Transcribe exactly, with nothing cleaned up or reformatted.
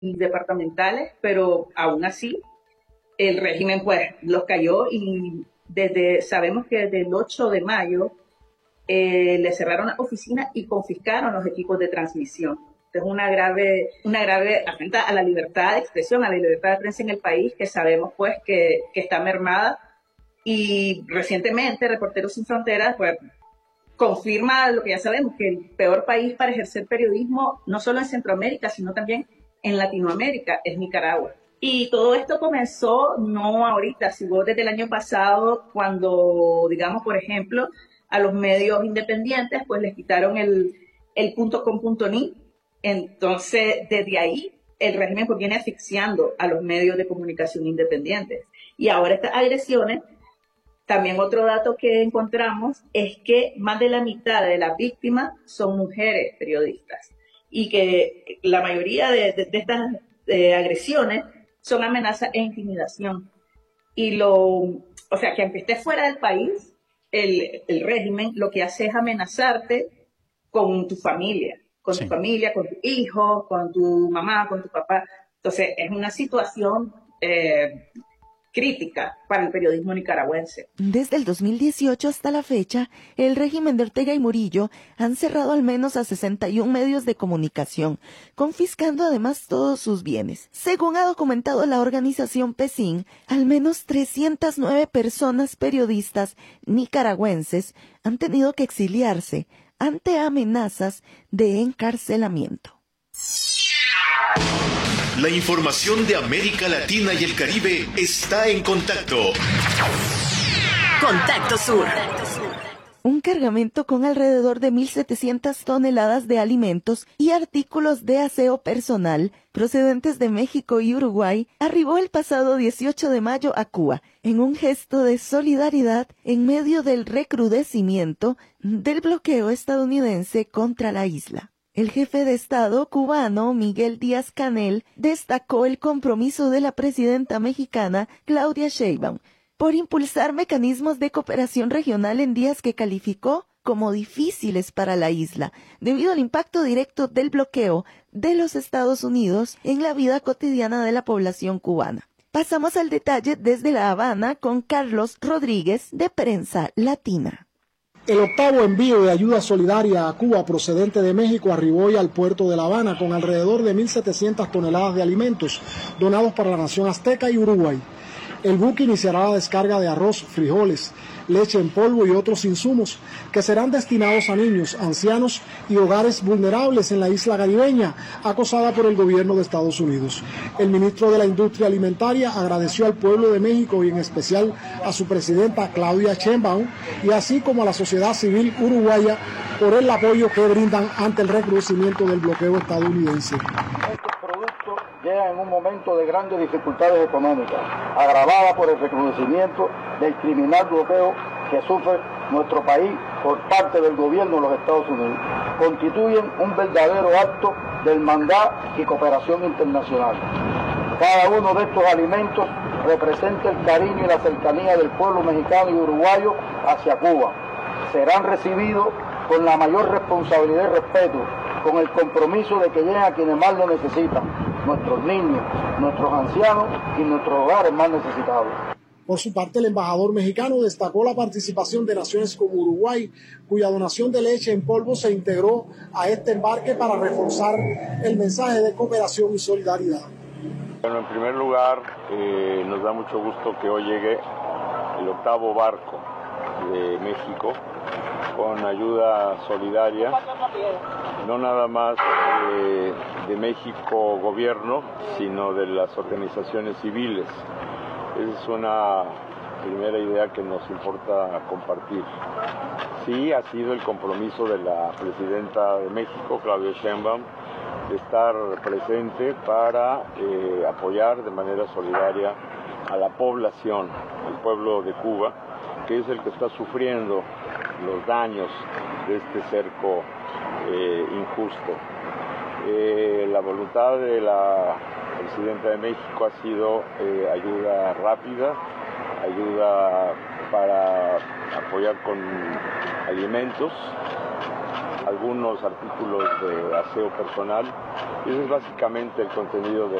departamentales, pero aún así el régimen pues los cayó y desde, sabemos que desde el ocho de mayo eh, le cerraron la oficina y confiscaron los equipos de transmisión. Es una grave, una grave afrenta a la libertad de expresión, a la libertad de prensa en el país, que sabemos pues que, que está mermada. Y recientemente Reporteros Sin Fronteras pues, confirma lo que ya sabemos, que el peor país para ejercer periodismo, no solo en Centroamérica, sino también en Latinoamérica, es Nicaragua. Y todo esto comenzó no ahorita, sino desde el año pasado, cuando, digamos, por ejemplo, a los medios independientes, pues les quitaron el, el punto com punto ni. Entonces, desde ahí, el régimen pues, viene asfixiando a los medios de comunicación independientes. Y ahora estas agresiones, también otro dato que encontramos es que más de la mitad de las víctimas son mujeres periodistas y que la mayoría de, de, de estas eh, agresiones son amenazas e intimidación. Y lo, o sea, que aunque estés fuera del país, el, el régimen lo que hace es amenazarte con tu familia, con sí. tu familia, con tu hijo, con tu mamá, con tu papá. Entonces, es una situación eh, crítica para el periodismo nicaragüense. Desde el dos mil dieciocho hasta la fecha, el régimen de Ortega y Murillo han cerrado al menos a sesenta y un medios de comunicación, confiscando además todos sus bienes. Según ha documentado la organización PECIN, al menos trescientas nueve personas periodistas nicaragüenses han tenido que exiliarse ante amenazas de encarcelamiento. La información de América Latina y el Caribe está en Contacto. Contacto Sur. Un cargamento con alrededor de mil setecientas toneladas de alimentos y artículos de aseo personal procedentes de México y Uruguay arribó el pasado dieciocho de mayo a Cuba, en un gesto de solidaridad en medio del recrudecimiento del bloqueo estadounidense contra la isla. El jefe de Estado cubano, Miguel Díaz-Canel, destacó el compromiso de la presidenta mexicana, Claudia Sheinbaum, por impulsar mecanismos de cooperación regional en días que calificó como difíciles para la isla, debido al impacto directo del bloqueo de los Estados Unidos en la vida cotidiana de la población cubana. Pasamos al detalle desde La Habana con Carlos Rodríguez, de Prensa Latina. El octavo envío de ayuda solidaria a Cuba procedente de México arribó hoy al puerto de La Habana con alrededor de mil setecientas toneladas de alimentos donados para la nación azteca y Uruguay. El buque iniciará la descarga de arroz, frijoles, leche en polvo y otros insumos que serán destinados a niños, ancianos y hogares vulnerables en la isla caribeña, acosada por el gobierno de Estados Unidos. El ministro de la Industria Alimentaria agradeció al pueblo de México y en especial a su presidenta Claudia Sheinbaum y así como a la sociedad civil uruguaya por el apoyo que brindan ante el recrudecimiento del bloqueo estadounidense. Llega en un momento de grandes dificultades económicas, agravada por el recrudecimiento del criminal bloqueo que sufre nuestro país por parte del gobierno de los Estados Unidos. Constituyen un verdadero acto de hermandad y cooperación internacional. Cada uno de estos alimentos representa el cariño y la cercanía del pueblo mexicano y uruguayo hacia Cuba. Serán recibidos con la mayor responsabilidad y respeto, con el compromiso de que lleguen a quienes más lo necesitan, nuestros niños, nuestros ancianos y nuestros hogares más necesitados. Por su parte, el embajador mexicano destacó la participación de naciones como Uruguay, cuya donación de leche en polvo se integró a este embarque para reforzar el mensaje de cooperación y solidaridad. Bueno, en primer lugar, eh, nos da mucho gusto que hoy llegue el octavo barco de México con ayuda solidaria, no nada más eh, de México gobierno, sino de las organizaciones civiles. Esa es una primera idea que nos importa compartir. Sí, ha sido el compromiso de la presidenta de México, Claudia Sheinbaum, de estar presente para eh, apoyar de manera solidaria a la población, al pueblo de Cuba, que es el que está sufriendo los daños de este cerco eh, injusto. Eh, la voluntad de la presidenta de México ha sido eh, ayuda rápida, ayuda para apoyar con alimentos, algunos artículos de aseo personal. Y ese es básicamente el contenido de